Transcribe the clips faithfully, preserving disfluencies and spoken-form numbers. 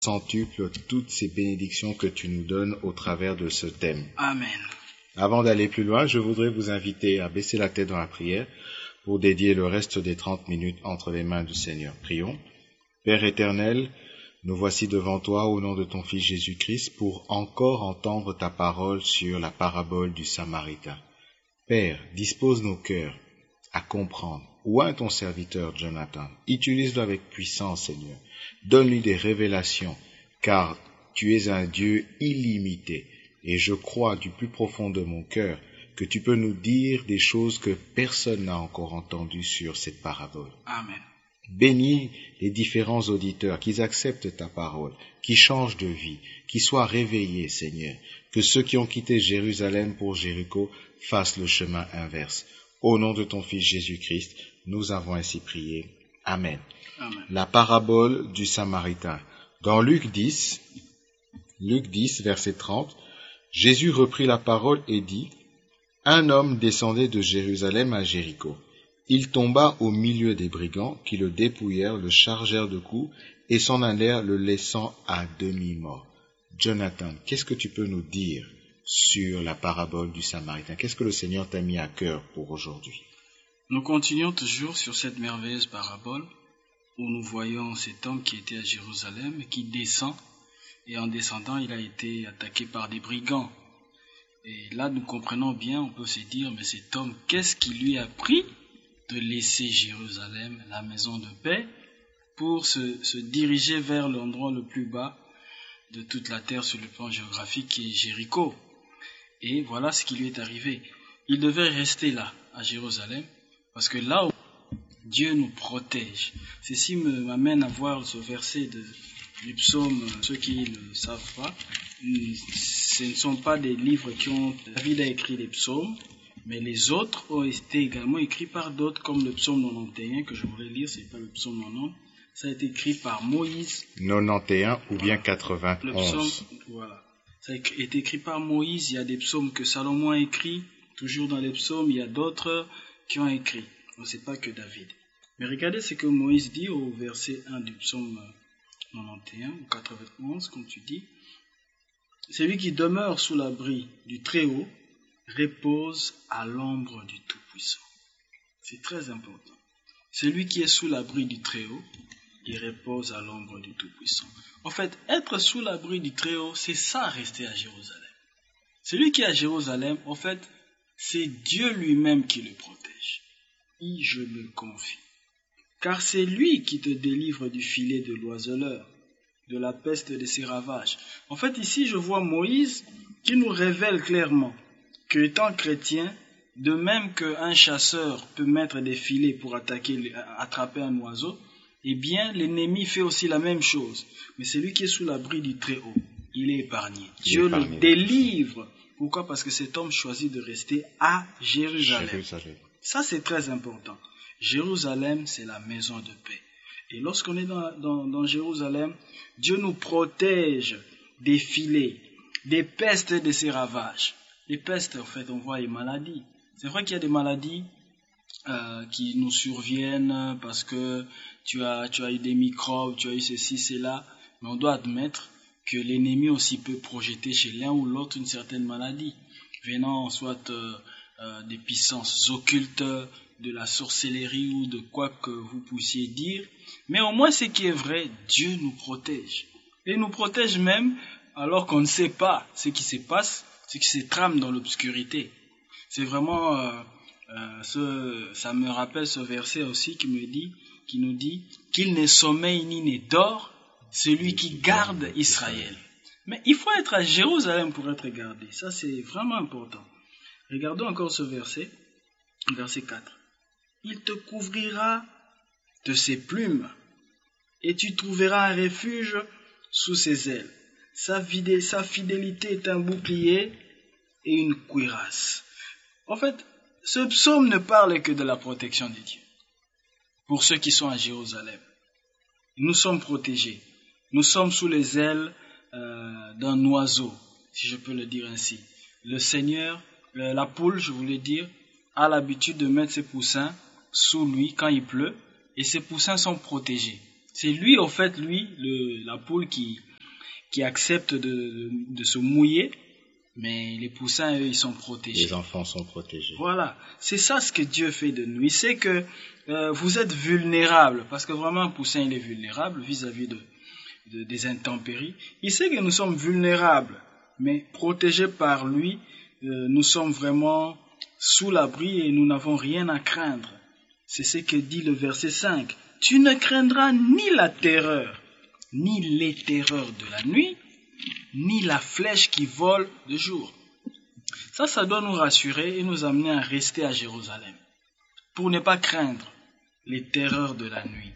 centuple toutes ces bénédictions que tu nous donnes au travers de ce thème. Amen. Avant d'aller plus loin, je voudrais vous inviter à baisser la tête dans la prière pour dédier le reste des trente minutes entre les mains du Seigneur. Prions. Père éternel, nous voici devant toi au nom de ton Fils Jésus-Christ pour encore entendre ta parole sur la parabole du Samaritain. Père, dispose nos cœurs à comprendre. Oint ton serviteur Jonathan, utilise-le avec puissance, Seigneur. Donne-lui des révélations, car tu es un Dieu illimité, et je crois du plus profond de mon cœur que tu peux nous dire des choses que personne n'a encore entendues sur cette parabole. Amen. Bénis les différents auditeurs, qu'ils acceptent ta parole, qu'ils changent de vie, qu'ils soient réveillés, Seigneur, que ceux qui ont quitté Jérusalem pour Jéricho fassent le chemin inverse. Au nom de ton Fils Jésus-Christ, nous avons ainsi prié. Amen. Amen. La parabole du Samaritain. Dans Luc dix, Luc dix, verset trente, Jésus reprit la parole et dit, « Un homme descendait de Jérusalem à Jéricho. Il tomba au milieu des brigands qui le dépouillèrent, le chargèrent de coups et s'en allèrent le laissant à demi-mort. » Jonathan, qu'est-ce que tu peux nous dire sur la parabole du Samaritain? Qu'est-ce que le Seigneur t'a mis à cœur pour aujourd'hui? Nous continuons toujours sur cette merveilleuse parabole où nous voyons cet homme qui était à Jérusalem et qui descend, et en descendant, il a été attaqué par des brigands. Et là, nous comprenons bien, on peut se dire, mais cet homme, qu'est-ce qui lui a pris de laisser Jérusalem, la maison de paix, pour se, se diriger vers l'endroit le plus bas de toute la terre sur le plan géographique qui est Jéricho. Et voilà ce qui lui est arrivé. Il devait rester là, à Jérusalem, parce que là où Dieu nous protège. Ceci me, m'amène à voir ce verset de, du psaume, ceux qui ne le savent pas. Ce ne sont pas des livres qui ont... David a écrit les psaumes, mais les autres ont été également écrits par d'autres, comme le psaume quatre-vingt-onze, que je voudrais lire, c'est pas le psaume quatre-vingt-onze. Ça a été écrit par Moïse. quatre-vingt-onze ou bien Voilà. quatre-vingt-onze. Le psaume, voilà. Ça a été écrit par Moïse. Il y a des psaumes que Salomon a écrits. Toujours dans les psaumes, il y a d'autres qui ont écrit. Donc, c'est pas que David. Mais regardez ce que Moïse dit au verset un du psaume quatre-vingt-onze ou quatre-vingt-onze, comme tu dis. Celui qui demeure sous l'abri du Très-Haut repose à l'ombre du Tout-Puissant. C'est très important. Celui qui est sous l'abri du Très-Haut, il repose à l'ombre du Tout-Puissant. En fait, être sous l'abri du Très-Haut, c'est ça, rester à Jérusalem. Celui qui est à Jérusalem, en fait, c'est Dieu lui-même qui le protège. Et je me confie. Car c'est lui qui te délivre du filet de l'oiseleur, de la peste de ses ravages. En fait, ici, je vois Moïse qui nous révèle clairement que, étant chrétien, de même qu'un chasseur peut mettre des filets pour attaquer, attraper un oiseau, eh bien, l'ennemi fait aussi la même chose. Mais celui qui est sous l'abri du Très-Haut, il est épargné. Dieu le délivre. Pourquoi? Parce que cet homme choisit de rester à Jérusalem. Jérusalem. Ça, c'est très important. Jérusalem, c'est la maison de paix. Et lorsqu'on est dans, dans, dans Jérusalem, Dieu nous protège des filets, des pestes et de ses ravages. Les pestes, en fait, on voit les maladies. C'est vrai qu'il y a des maladies euh, qui nous surviennent parce que tu as, tu as eu des microbes, tu as eu ceci, cela. Mais on doit admettre que l'ennemi aussi peut projeter chez l'un ou l'autre une certaine maladie, venant soit euh, euh, des puissances occultes, de la sorcellerie ou de quoi que vous puissiez dire. Mais au moins, ce qui est vrai, Dieu nous protège. Et nous protège même alors qu'on ne sait pas ce qui se passe, ce qui se trame dans l'obscurité. C'est vraiment, euh, euh, ce, ça me rappelle ce verset aussi qui me dit, qui nous dit qu'il n'est sommeil ni n'est dort celui qui garde Israël. Mais il faut être à Jérusalem pour être gardé. Ça, c'est vraiment important. Regardons encore ce verset, verset quatre. Il te couvrira de ses plumes et tu trouveras un refuge sous ses ailes. Sa, fidé- sa fidélité est un bouclier et une cuirasse. En fait, ce psaume ne parle que de la protection de Dieu. Pour ceux qui sont à Jérusalem, nous sommes protégés. Nous sommes sous les ailes euh, d'un oiseau, si je peux le dire ainsi. Le Seigneur, euh, la poule, je voulais dire, a l'habitude de mettre ses poussins sous lui quand il pleut, et ses poussins sont protégés. C'est lui, au fait, lui, le, la poule qui, qui acceptent de, de, de se mouiller, mais les poussins, eux, ils sont protégés. Les enfants sont protégés. Voilà, c'est ça ce que Dieu fait de nous. Il sait que euh, vous êtes vulnérables, parce que vraiment un poussin, il est vulnérable vis-à-vis de, de, des intempéries. Il sait que nous sommes vulnérables, mais protégés par lui, euh, nous sommes vraiment sous l'abri et nous n'avons rien à craindre. C'est ce que dit le verset cinq. Tu ne craindras ni la terreur, ni les terreurs de la nuit, ni la flèche qui vole de jour. Ça, ça doit nous rassurer et nous amener à rester à Jérusalem, pour ne pas craindre les terreurs de la nuit.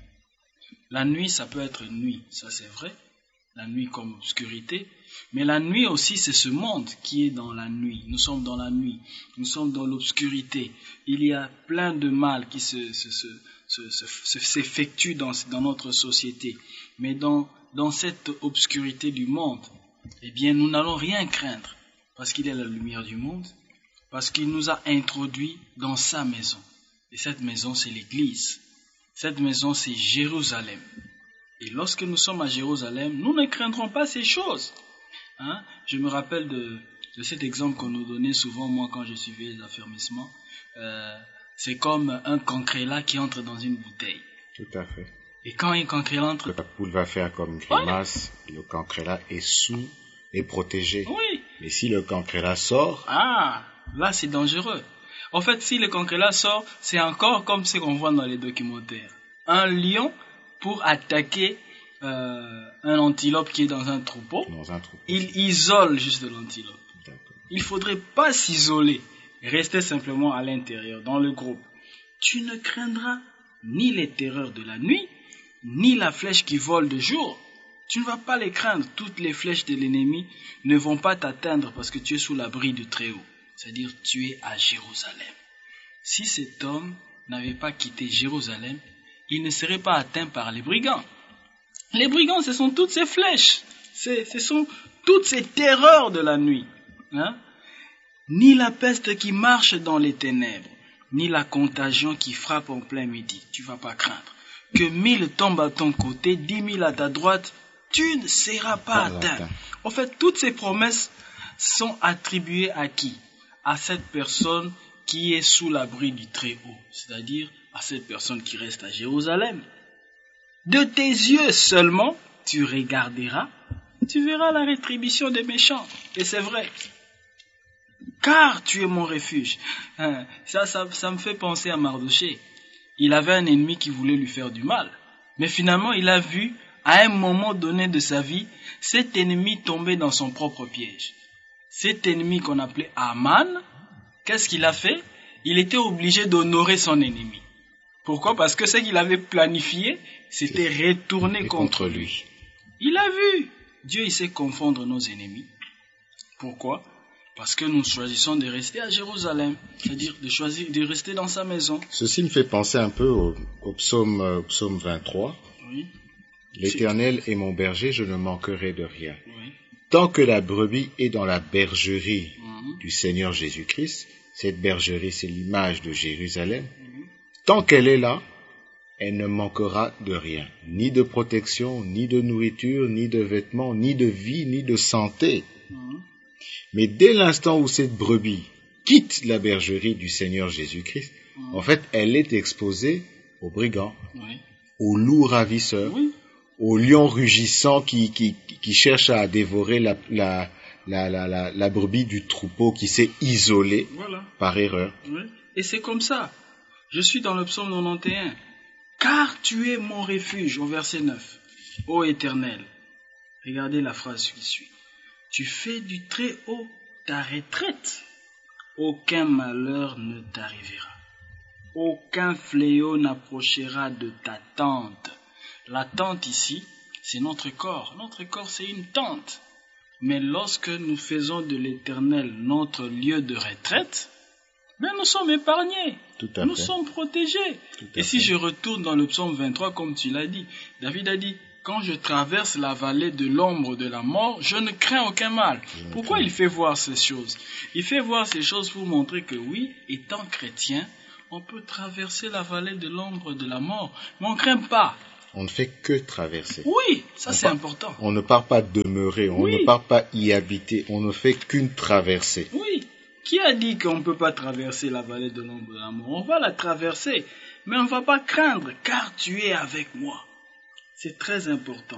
La nuit, ça peut être nuit, ça c'est vrai, la nuit comme obscurité, mais la nuit aussi, c'est ce monde qui est dans la nuit. Nous sommes dans la nuit, nous sommes dans l'obscurité. Il y a plein de mal qui se, se, se, se, se, se, s'effectue dans, dans notre société. Mais dans, dans cette obscurité du monde, eh bien, nous n'allons rien craindre, parce qu'il est la lumière du monde, parce qu'il nous a introduits dans sa maison. Et cette maison, c'est l'Église. Cette maison, c'est Jérusalem. Et lorsque nous sommes à Jérusalem, nous ne craindrons pas ces choses. Hein? Je me rappelle de, de cet exemple qu'on nous donnait souvent, moi, quand je suivais les affermissements. Euh, c'est comme un cancrélat qui entre dans une bouteille. Tout à fait. Et quand un cancrélat entre... La poule va faire comme une grimace, ouais. Le cancrélat est sous, est protégé. Oui. Mais si le cancrélat sort... Ah, là c'est dangereux. En fait, si le cancrélat sort, c'est encore comme ce qu'on voit dans les documentaires. Un lion pour attaquer euh, un antilope qui est dans un troupeau. Dans un troupeau. Il isole juste l'antilope. D'accord. Il ne faudrait pas s'isoler, rester simplement à l'intérieur, dans le groupe. Tu ne craindras ni les terreurs de la nuit, ni la flèche qui vole de jour. Tu ne vas pas les craindre. Toutes les flèches de l'ennemi ne vont pas t'atteindre parce que tu es sous l'abri du Très-Haut. C'est-à-dire tu es à Jérusalem. Si cet homme n'avait pas quitté Jérusalem, il ne serait pas atteint par les brigands. Les brigands, ce sont toutes ces flèches. C'est, ce sont toutes ces terreurs de la nuit. Hein? Ni la peste qui marche dans les ténèbres, ni la contagion qui frappe en plein midi. Tu ne vas pas craindre. Que mille tombent à ton côté, dix mille à ta droite, tu ne seras pas atteint. En fait, toutes ces promesses sont attribuées à qui? À cette personne qui est sous l'abri du Très-Haut, c'est-à-dire à cette personne qui reste à Jérusalem. De tes yeux seulement, tu regarderas, tu verras la rétribution des méchants. Et c'est vrai. Car tu es mon refuge. Hein, ça, ça, ça me fait penser à Mardochée. Il avait un ennemi qui voulait lui faire du mal. Mais finalement, il a vu, à un moment donné de sa vie, cet ennemi tomber dans son propre piège. Cet ennemi qu'on appelait Aman, qu'est-ce qu'il a fait? Il était obligé d'honorer son ennemi. Pourquoi? Parce que ce qu'il avait planifié, c'était retourné contre lui. Il a vu. Dieu, il sait confondre nos ennemis. Pourquoi? Parce que nous choisissons de rester à Jérusalem, c'est-à-dire de choisir de rester dans sa maison. Ceci me fait penser un peu au, au psaume, au psaume vingt-trois. Oui. L'Éternel est mon berger, je ne manquerai de rien. Oui. Tant que la brebis est dans la bergerie Mm-hmm. du Seigneur Jésus-Christ, cette bergerie, c'est l'image de Jérusalem, mm-hmm. Tant qu'elle est là, elle ne manquera de rien, ni de protection, ni de nourriture, ni de vêtements, ni de vie, ni de santé. Mm-hmm. Mais dès l'instant où cette brebis quitte la bergerie du Seigneur Jésus-Christ, mmh. en fait, elle est exposée aux brigands, oui. aux loups ravisseurs, oui. aux lions rugissants qui, qui, qui cherchent à dévorer la, la, la, la, la, la brebis du troupeau qui s'est isolée voilà. par erreur. Oui. Et c'est comme ça. Je suis dans le psaume quatre-vingt-onze. Car tu es mon refuge, au verset neuf. Ô Éternel, regardez la phrase qui suit. Tu fais du Très-Haut ta retraite. Aucun malheur ne t'arrivera. Aucun fléau n'approchera de ta tente. La tente ici, c'est notre corps. Notre corps, c'est une tente. Mais lorsque nous faisons de l'Éternel notre lieu de retraite, ben nous sommes épargnés. Tout à nous fait. sommes protégés. Et si je retourne dans le psaume vingt-trois, comme tu l'as dit, David a dit, quand je traverse la vallée de l'ombre de la mort, je ne crains aucun mal. Pourquoi il fait voir ces choses? Il fait voir ces choses pour montrer que oui, étant chrétien, on peut traverser la vallée de l'ombre de la mort, mais on ne craint pas. On ne fait que traverser. Oui, ça on c'est part, important. On ne part pas demeurer, on oui. ne part pas y habiter, on ne fait qu'une traversée. Oui. Qui a dit qu'on ne peut pas traverser la vallée de l'ombre de la mort? On va la traverser, mais on ne va pas craindre, car tu es avec moi. C'est très important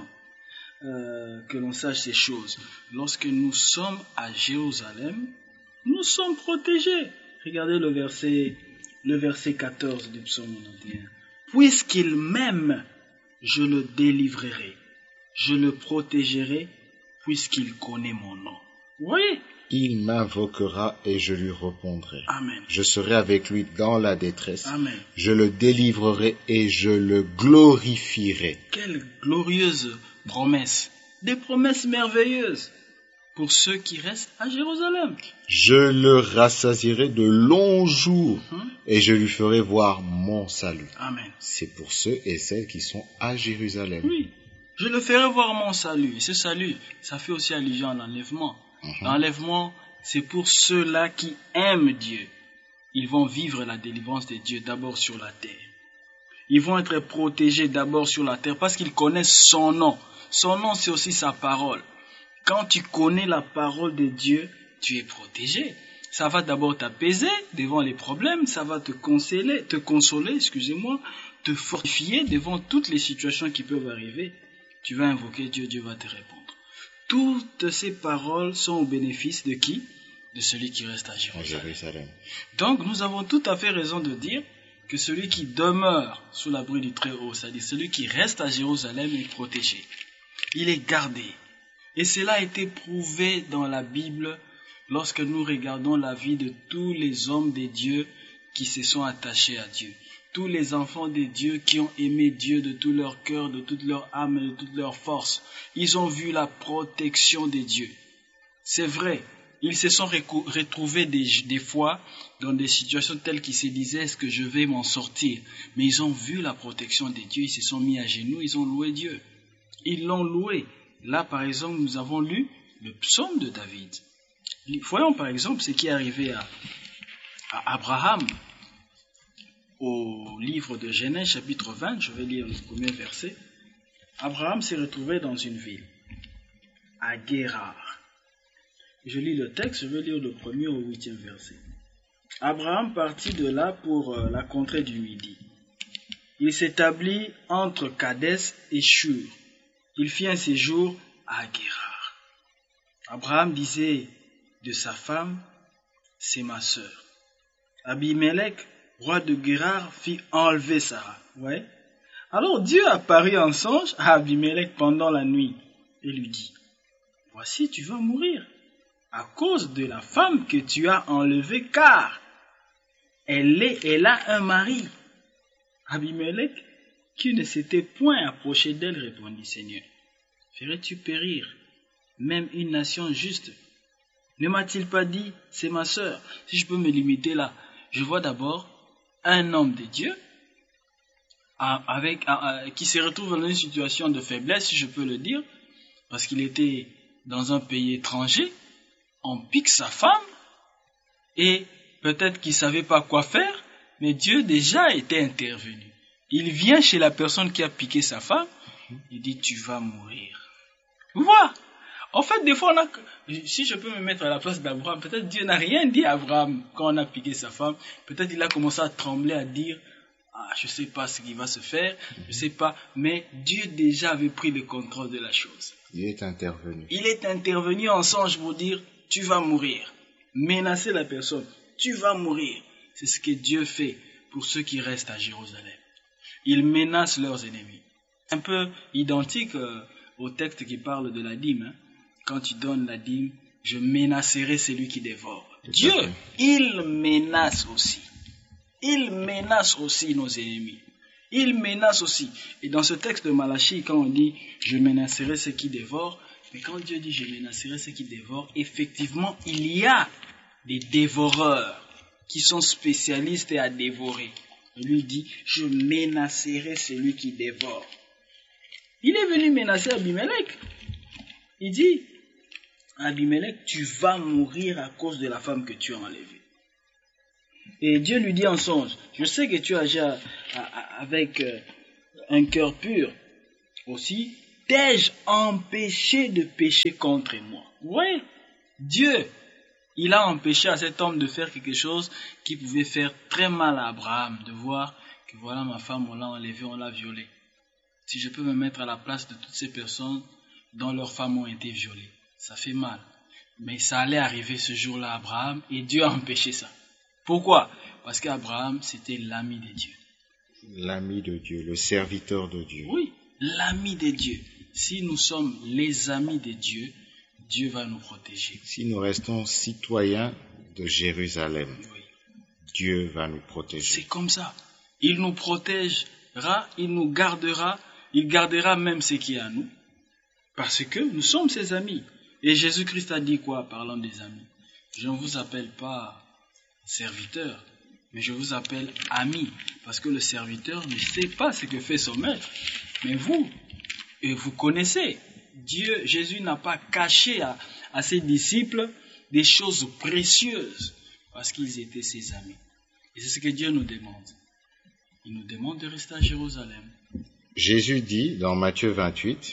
euh, que l'on sache ces choses. Lorsque nous sommes à Jérusalem, nous sommes protégés. Regardez le verset, le verset quatorze du psaume quatre-vingt-onze. Puisqu'il m'aime, je le délivrerai, je le protégerai, puisqu'il connaît mon nom. Oui. Il m'invoquera et je lui répondrai. Amen. Je serai avec lui dans la détresse. Amen. Je le délivrerai et je le glorifierai. Quelle glorieuse promesse. Des promesses merveilleuses pour ceux qui restent à Jérusalem. Je le rassasierai de longs jours Hum. et je lui ferai voir mon salut. Amen. C'est pour ceux et celles qui sont à Jérusalem. Oui. Je le ferai voir mon salut. Et ce salut, ça fait aussi allusion à l'enlèvement. Mm-hmm. L'enlèvement, c'est pour ceux-là qui aiment Dieu. Ils vont vivre la délivrance de Dieu d'abord sur la terre. Ils vont être protégés d'abord sur la terre parce qu'ils connaissent son nom. Son nom, c'est aussi sa parole. Quand tu connais la parole de Dieu, tu es protégé. Ça va d'abord t'apaiser devant les problèmes, ça va te consoler, te consoler, excusez-moi, te fortifier devant toutes les situations qui peuvent arriver. Tu vas invoquer Dieu, Dieu va te répondre. Toutes ces paroles sont au bénéfice de qui? De celui qui reste à Jérusalem. Jérusalem. Donc nous avons tout à fait raison de dire que celui qui demeure sous l'abri du Très-Haut, c'est-à-dire celui qui reste à Jérusalem, est protégé. Il est gardé. Et cela a été prouvé dans la Bible lorsque nous regardons la vie de tous les hommes de Dieu qui se sont attachés à Dieu. Tous les enfants de Dieu qui ont aimé Dieu de tout leur cœur, de toute leur âme et de toute leur force. Ils ont vu la protection de Dieu. C'est vrai, ils se sont retrouvés des, des fois dans des situations telles qu'ils se disaient, est-ce que je vais m'en sortir? Mais ils ont vu la protection de Dieu, ils se sont mis à genoux, ils ont loué Dieu. Ils l'ont loué. Là, par exemple, nous avons lu le psaume de David. Voyons par exemple ce qui est arrivé à, à Abraham. Au livre de Genèse, chapitre vingt, je vais lire le premier verset. Abraham s'est retrouvé dans une ville, à Guérar. Je lis le texte, je vais lire le premier au huitième verset. Abraham partit de là pour euh, la contrée du Midi. Il s'établit entre Kadès et Shur. Il fit un séjour à Guérar. Abraham disait de sa femme, c'est ma sœur. Abimelech, roi de Guérar, fit enlever Sarah. Ouais. Alors Dieu apparut en songe à Abimelech pendant la nuit et lui dit, voici tu vas mourir à cause de la femme que tu as enlevée, car elle, est, elle a un mari. Abimelech, qui ne s'était point approché d'elle, répondit, Seigneur, ferais-tu périr même une nation juste? Ne m'a-t-il pas dit, c'est ma sœur? Si je peux me limiter là, je vois d'abord un homme de Dieu avec, qui se retrouve dans une situation de faiblesse, si je peux le dire, parce qu'il était dans un pays étranger, on pique sa femme, et peut-être qu'il ne savait pas quoi faire, mais Dieu déjà était intervenu. Il vient chez la personne qui a piqué sa femme, il dit, tu vas mourir. Voilà. En fait, des fois, on a, si je peux me mettre à la place d'Abraham, peut-être Dieu n'a rien dit à Abraham quand on a piqué sa femme. Peut-être il a commencé à trembler, à dire, ah, je ne sais pas ce qui va se faire, je ne sais pas. Mais Dieu déjà avait pris le contrôle de la chose. Il est intervenu. Il est intervenu en songe pour dire, tu vas mourir. Menacer la personne, tu vas mourir. C'est ce que Dieu fait pour ceux qui restent à Jérusalem. Il menace leurs ennemis. Un peu identique euh, au texte qui parle de la dîme. Hein. Quand tu donnes la dîme, je menacerai celui qui dévore. Dieu, il menace aussi. Il menace aussi nos ennemis. Il menace aussi. Et dans ce texte de Malachie, quand on dit « je menacerai ceux qui dévorent », mais quand Dieu dit « je menacerai ceux qui dévorent », effectivement, il y a des dévoreurs qui sont spécialistes à dévorer. Et lui dit « je menacerai celui qui dévore ». Il est venu menacer Abimelech. Il dit « Abimelech, tu vas mourir à cause de la femme que tu as enlevée. » Et Dieu lui dit en songe, je sais que tu agis avec un cœur pur, aussi, t'ai-je empêché de pécher contre moi? Oui, Dieu, il a empêché à cet homme de faire quelque chose qui pouvait faire très mal à Abraham, de voir que voilà ma femme, on l'a enlevée, on l'a violée. Si je peux me mettre à la place de toutes ces personnes dont leurs femmes ont été violées, ça fait mal. Mais ça allait arriver ce jour-là à Abraham et Dieu a empêché ça. Pourquoi? Parce qu'Abraham, c'était l'ami de Dieu. L'ami de Dieu, le serviteur de Dieu. Oui, l'ami de Dieu. Si nous sommes les amis de Dieu, Dieu va nous protéger. Si nous restons citoyens de Jérusalem, Oui. Dieu va nous protéger. C'est comme ça. Il nous protégera, il nous gardera, il gardera même ce qui est à nous. Parce que nous sommes ses amis. Et Jésus-Christ a dit quoi parlant des amis? Je ne vous appelle pas serviteur, mais je vous appelle ami. Parce que le serviteur ne sait pas ce que fait son maître. Mais vous, et vous connaissez. Dieu, Jésus n'a pas caché à, à ses disciples des choses précieuses parce qu'ils étaient ses amis. Et c'est ce que Dieu nous demande. Il nous demande de rester à Jérusalem. Jésus dit dans Matthieu vingt-huit,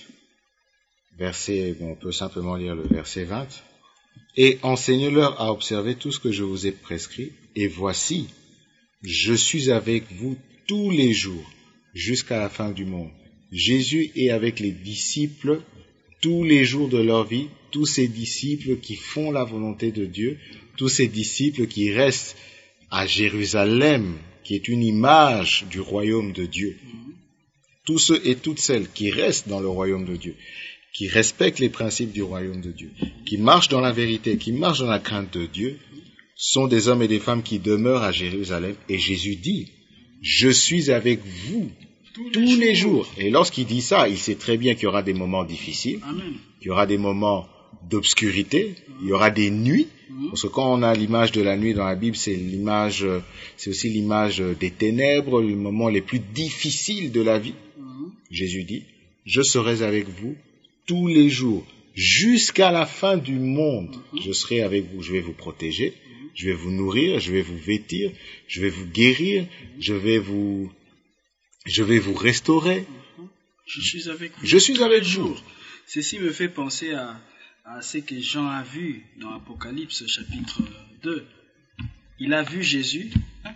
verset, on peut simplement lire le verset vingt, « Et enseigne-leur à observer tout ce que je vous ai prescrit, et voici, je suis avec vous tous les jours jusqu'à la fin du monde. » Jésus est avec les disciples tous les jours de leur vie, tous ces disciples qui font la volonté de Dieu, tous ces disciples qui restent à Jérusalem, qui est une image du royaume de Dieu. Tous ceux et toutes celles qui restent dans le royaume de Dieu, qui respectent les principes du royaume de Dieu, qui marchent dans la vérité, qui marchent dans la crainte de Dieu, sont des hommes et des femmes qui demeurent à Jérusalem. Et Jésus dit, « Je suis avec vous tous, tous les, les jours. jours. » Et lorsqu'il dit ça, il sait très bien qu'il y aura des moments difficiles, Amen. Qu'il y aura des moments d'obscurité, Amen. Il y aura des nuits, Amen. Parce que quand on a l'image de la nuit dans la Bible, c'est l'image, c'est aussi l'image des ténèbres, les moments les plus difficiles de la vie. Amen. Jésus dit, « Je serai avec vous tous les jours, jusqu'à la fin du monde. Mm-hmm. Je serai avec vous, je vais vous protéger, mm-hmm. je vais vous nourrir, je vais vous vêtir, je vais vous guérir, mm-hmm. je vais vous, je vais vous restaurer. Mm-hmm. Je suis avec vous. Je suis avec vous. » Ceci me fait penser à, à ce que Jean a vu dans Apocalypse chapitre deux. Il a vu Jésus,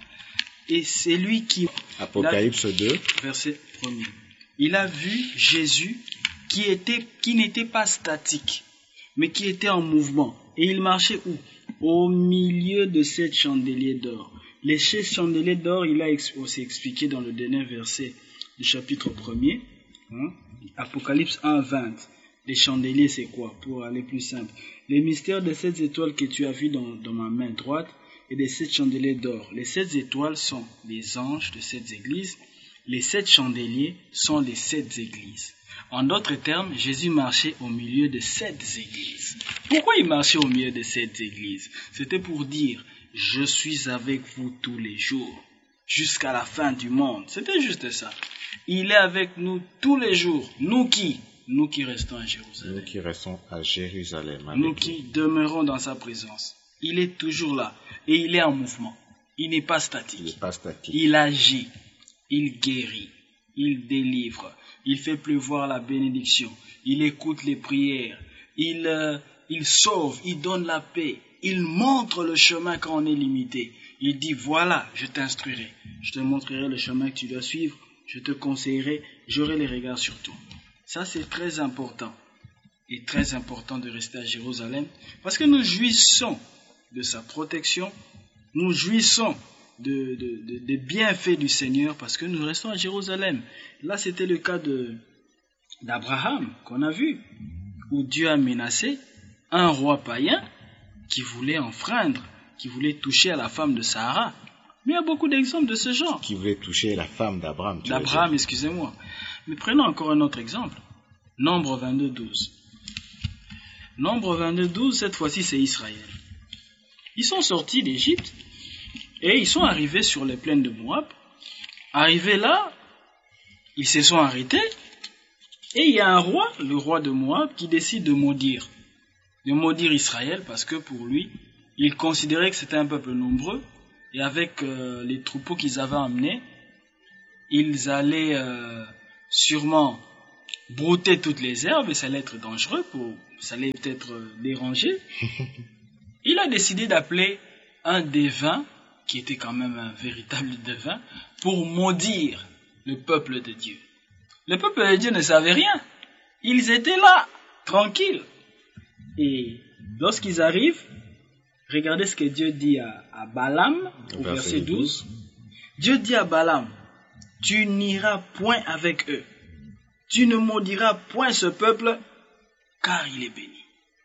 et c'est lui qui... Apocalypse deux. Verset premier. Il a vu Jésus qui était, qui n'était pas statique, mais qui était en mouvement. Et il marchait où? Au milieu de sept chandeliers d'or. Les sept chandeliers d'or, il a aussi expliqué dans le dernier verset du chapitre premier, hein? Apocalypse un, vingt. Les chandeliers, c'est quoi? Pour aller plus simple. Les mystères des sept étoiles que tu as vues dans, dans ma main droite et des sept chandeliers d'or. Les sept étoiles sont les anges de sept églises. Les sept chandeliers sont les sept églises. En d'autres termes, Jésus marchait au milieu de sept églises. Pourquoi il marchait au milieu de sept églises? C'était pour dire, je suis avec vous tous les jours, jusqu'à la fin du monde. C'était juste ça. Il est avec nous tous les jours. Nous qui? Nous qui restons à Jérusalem. Nous qui restons à Jérusalem. Nous qui demeurons dans sa présence. Il est toujours là. Et il est en mouvement. Il n'est pas statique. Il n'est pas statique. Il agit. Il guérit. Il délivre. Il fait pleuvoir la bénédiction. Il écoute les prières. Il, euh, il sauve. Il donne la paix. Il montre le chemin quand on est limité. Il dit, voilà, je t'instruirai. Je te montrerai le chemin que tu dois suivre. Je te conseillerai. J'aurai les regards sur toi. Ça, c'est très important. Et très important de rester à Jérusalem. Parce que nous jouissons de sa protection. Nous jouissons de, de, de, de bienfaits du Seigneur parce que nous restons à Jérusalem. Là, c'était le cas de, d'Abraham qu'on a vu, où Dieu a menacé un roi païen qui voulait enfreindre, qui voulait toucher à la femme de Sarah. Mais il y a beaucoup d'exemples de ce genre. Qui voulait toucher la femme d'Abraham. D'Abraham, excusez-moi. Mais prenons encore un autre exemple. Nombre vingt-deux, douze. Nombre vingt-deux, douze, cette fois-ci, c'est Israël. Ils sont sortis d'Égypte et ils sont arrivés sur les plaines de Moab. Arrivés là, ils se sont arrêtés et il y a un roi, le roi de Moab, qui décide de maudire. De maudire Israël parce que pour lui, il considérait que c'était un peuple nombreux et avec euh, les troupeaux qu'ils avaient emmenés, ils allaient euh, sûrement brouter toutes les herbes et ça allait être dangereux, pour, ça allait peut-être déranger. Il a décidé d'appeler un devin, qui était quand même un véritable devin, pour maudire le peuple de Dieu. Le peuple de Dieu ne savait rien. Ils étaient là, tranquilles. Et lorsqu'ils arrivent, regardez ce que Dieu dit à, à Balaam, au verset douze. Dieu dit à Balaam, tu n'iras point avec eux. Tu ne maudiras point ce peuple, car il est béni.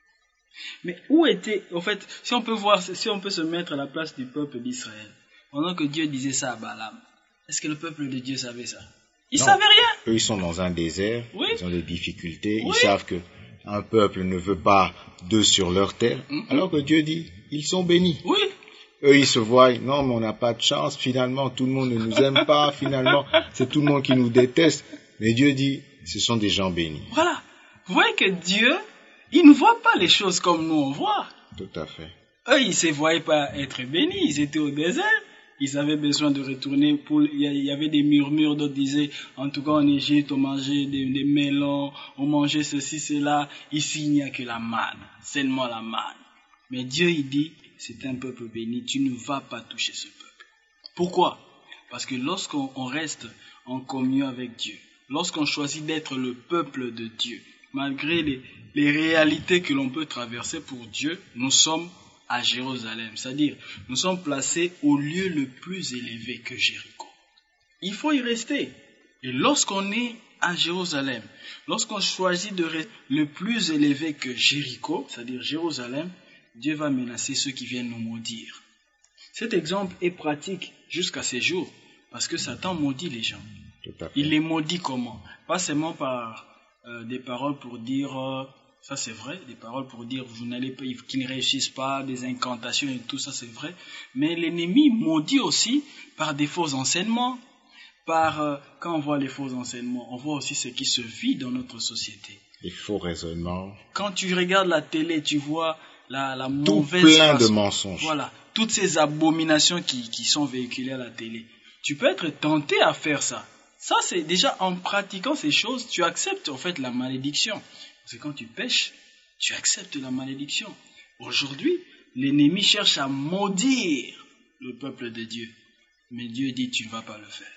Mais où était, en fait, si on peut voir, si on peut se mettre à la place du peuple d'Israël, pendant que Dieu disait ça à Balaam, est-ce que le peuple de Dieu savait ça? Ils ne savaient rien. Eux, ils sont dans un désert, oui. Ils ont des difficultés, oui. Ils savent que un peuple ne veut pas d'eux sur leur terre, mm-hmm. alors que Dieu dit, ils sont bénis. Oui. Eux, ils se voient, non, mais on n'a pas de chance, finalement, tout le monde ne nous aime pas, finalement, c'est tout le monde qui nous déteste. Mais Dieu dit, ce sont des gens bénis. Voilà. Vous voyez que Dieu, il ne voit pas les choses comme nous on voit. Tout à fait. Eux, ils ne se voyaient pas être bénis, ils étaient au désert. Ils avaient besoin de retourner. Pour, il y avait des murmures, d'autres disaient, en tout cas en Égypte, on mangeait des, des melons, on mangeait ceci, cela. Ici, il n'y a que la manne, seulement la manne. Mais Dieu, il dit, c'est un peuple béni, tu ne vas pas toucher ce peuple. Pourquoi? Parce que lorsqu'on on reste en communion avec Dieu, lorsqu'on choisit d'être le peuple de Dieu, malgré les, les réalités que l'on peut traverser pour Dieu, nous sommes à Jérusalem, c'est-à-dire nous sommes placés au lieu le plus élevé que Jéricho. Il faut y rester. Et lorsqu'on est à Jérusalem, lorsqu'on choisit de rester le plus élevé que Jéricho, c'est-à-dire Jérusalem, Dieu va menacer ceux qui viennent nous maudire. Cet exemple est pratique jusqu'à ces jours, parce que Satan maudit les gens. Il les maudit comment? Pas seulement par euh, des paroles pour dire... Euh, Ça, c'est vrai, des paroles pour dire vous n'allez pas, qu'ils ne réussissent pas, des incantations et tout ça, c'est vrai. Mais l'ennemi maudit aussi par des faux enseignements. Par, euh, quand on voit les faux enseignements, on voit aussi ce qui se vit dans notre société. Les faux raisonnements. Quand tu regardes la télé, tu vois la, la tout mauvaise plein façon. de mensonges. Voilà, toutes ces abominations qui, qui sont véhiculées à la télé. Tu peux être tenté à faire ça. Ça, c'est déjà en pratiquant ces choses, tu acceptes en fait la malédiction. Parce que quand tu pêches, tu acceptes la malédiction. Aujourd'hui, l'ennemi cherche à maudire le peuple de Dieu. Mais Dieu dit, tu ne vas pas le faire.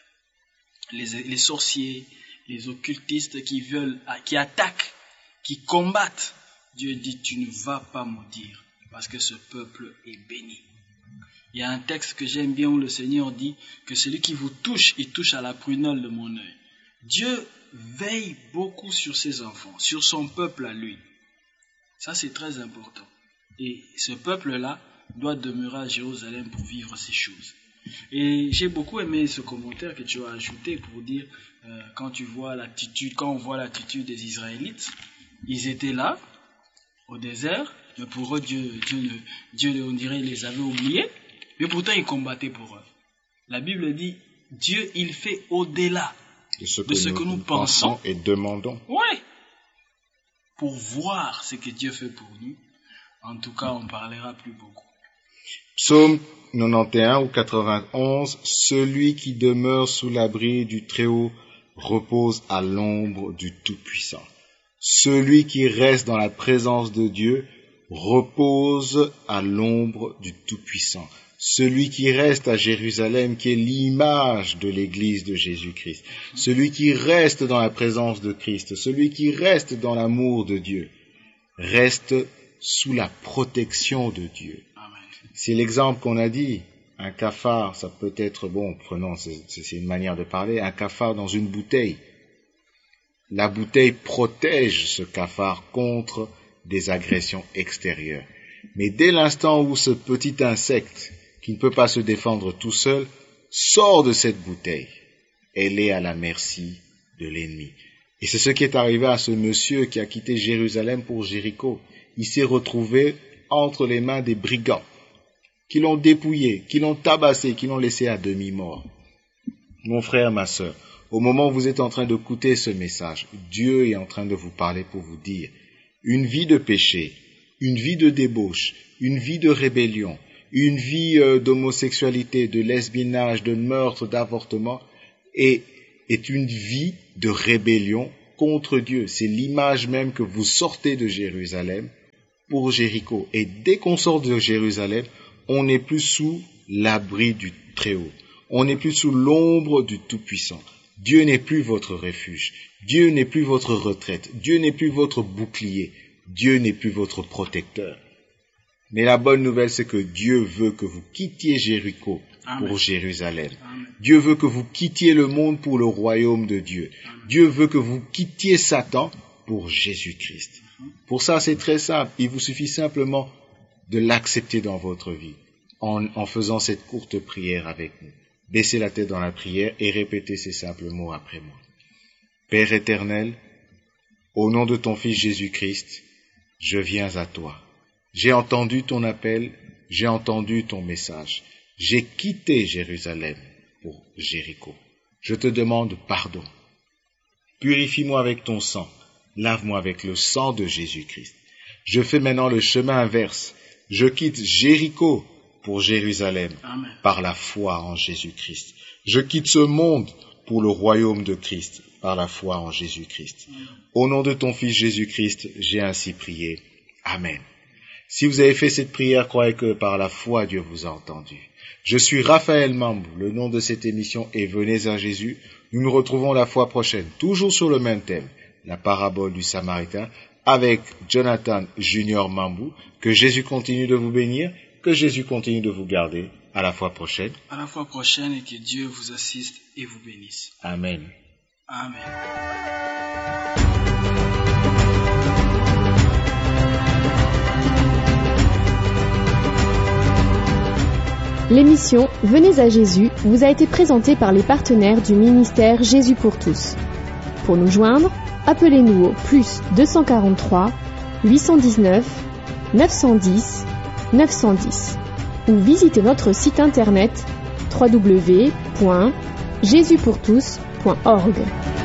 Les, les sorciers, les occultistes qui veulent, qui attaquent, qui combattent, Dieu dit, tu ne vas pas maudire. Parce que ce peuple est béni. Il y a un texte que j'aime bien où le Seigneur dit que celui qui vous touche, il touche à la prunelle de mon œil. Dieu veille beaucoup sur ses enfants, sur son peuple à lui. Ça, c'est très important. Et ce peuple-là doit demeurer à Jérusalem pour vivre ces choses. Et j'ai beaucoup aimé ce commentaire que tu as ajouté pour dire, euh, quand tu vois l'attitude, quand on voit l'attitude des Israélites, ils étaient là, au désert, mais pour eux, Dieu, Dieu, Dieu, on dirait, les avait oubliés, mais pourtant, ils combattaient pour eux. La Bible dit, Dieu, il fait au-delà de ce que, de ce nous, que nous, nous pensons, pensons et demandons. Oui. Pour voir ce que Dieu fait pour nous. En tout cas, on parlera plus beaucoup. Psaume quatre-vingt-onze ou quatre-vingt-onze. Celui qui demeure sous l'abri du Très-Haut repose à l'ombre du Tout-Puissant. Celui qui reste dans la présence de Dieu repose à l'ombre du Tout-Puissant. Celui qui reste à Jérusalem, qui est l'image de l'Église de Jésus-Christ, celui qui reste dans la présence de Christ, celui qui reste dans l'amour de Dieu, reste sous la protection de Dieu. Amen. C'est l'exemple qu'on a dit. Un cafard, ça peut être, bon, prenons, c'est, c'est une manière de parler, un cafard dans une bouteille. La bouteille protège ce cafard contre des agressions extérieures. Mais dès l'instant où ce petit insecte, qui ne peut pas se défendre tout seul, sort de cette bouteille, elle est à la merci de l'ennemi. Et c'est ce qui est arrivé à ce monsieur qui a quitté Jérusalem pour Jéricho. Il s'est retrouvé entre les mains des brigands, qui l'ont dépouillé, qui l'ont tabassé, qui l'ont laissé à demi-mort. Mon frère, ma sœur, au moment où vous êtes en train d'écouter ce message, Dieu est en train de vous parler pour vous dire, une vie de péché, une vie de débauche, une vie de rébellion, une vie euh, d'homosexualité, de lesbiennage, de meurtre, d'avortement, est, est une vie de rébellion contre Dieu. C'est l'image même que vous sortez de Jérusalem pour Jéricho. Et dès qu'on sort de Jérusalem, on n'est plus sous l'abri du Très-Haut. On n'est plus sous l'ombre du Tout-Puissant. Dieu n'est plus votre refuge. Dieu n'est plus votre retraite. Dieu n'est plus votre bouclier. Dieu n'est plus votre protecteur. Mais la bonne nouvelle, c'est que Dieu veut que vous quittiez Jéricho pour Amen. Jérusalem. Amen. Dieu veut que vous quittiez le monde pour le royaume de Dieu. Amen. Dieu veut que vous quittiez Satan pour Jésus-Christ. Amen. Pour ça, c'est très simple. Il vous suffit simplement de l'accepter dans votre vie en, en faisant cette courte prière avec nous. Baissez la tête dans la prière et répétez ces simples mots après moi. Père éternel, au nom de ton Fils Jésus-Christ, je viens à toi. J'ai entendu ton appel, j'ai entendu ton message. J'ai quitté Jérusalem pour Jéricho. Je te demande pardon. Purifie-moi avec ton sang. Lave-moi avec le sang de Jésus-Christ. Je fais maintenant le chemin inverse. Je quitte Jéricho pour Jérusalem Amen. Par la foi en Jésus-Christ. Je quitte ce monde pour le royaume de Christ par la foi en Jésus-Christ. Amen. Au nom de ton Fils Jésus-Christ, j'ai ainsi prié. Amen. Si vous avez fait cette prière, croyez que par la foi, Dieu vous a entendu. Je suis Raphaël Mambou, le nom de cette émission est Venez à Jésus. Nous nous retrouvons la fois prochaine, toujours sur le même thème, la parabole du Samaritain, avec Jonathan Junior Mambou. Que Jésus continue de vous bénir, que Jésus continue de vous garder. À la fois prochaine. À la fois prochaine et que Dieu vous assiste et vous bénisse. Amen. Amen. L'émission Venez à Jésus vous a été présentée par les partenaires du ministère Jésus pour tous. Pour nous joindre, appelez-nous au plus deux cent quarante-trois huit cent dix-neuf neuf cent dix neuf cent dix ou visitez notre site internet w w w point jésus pour tous point org.